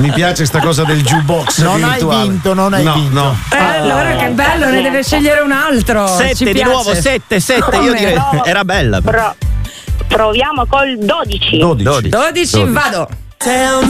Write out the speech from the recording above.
Mi piace sta cosa del jukebox non virtuale. hai vinto, non hai vinto. No. Allora che bello, ne deve scegliere un altro. 7 di nuovo, 7, io direi era bella. Proviamo col 12. 12, vado.